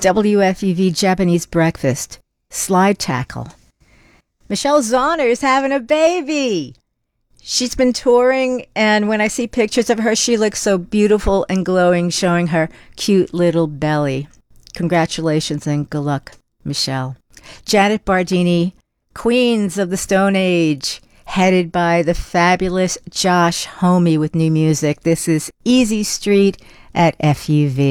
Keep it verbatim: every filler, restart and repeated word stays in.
W F U V Japanese Breakfast, Slide Tackle. Michelle Zauner's having a baby. She's been touring, and when I see pictures of her, she looks so beautiful and glowing, showing her cute little belly. Congratulations and good luck, Michelle. Janet Bardini, Queens of the Stone Age, headed by the fabulous Josh Homme with new music. This is Easy Street at F U V.